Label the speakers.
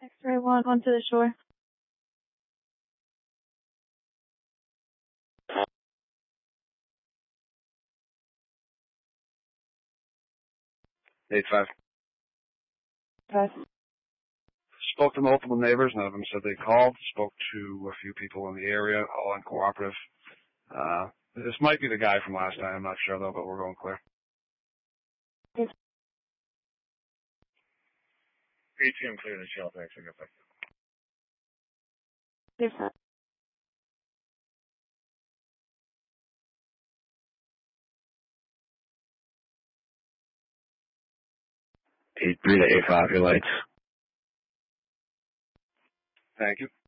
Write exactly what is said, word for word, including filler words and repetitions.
Speaker 1: X-ray one, one to the shore.
Speaker 2: eight five.
Speaker 1: Pass.
Speaker 2: Spoke to multiple neighbors. None of them said they called. Spoke to a few people in the area, all uncooperative. Uh, this might be the guy from last time. I'm not sure, though, but we're going clear.
Speaker 1: Yes.
Speaker 3: A T M clear the shelter. Actually, go back.
Speaker 1: Yes, sir.
Speaker 4: eight three to eight five, your lights.
Speaker 2: Thank you.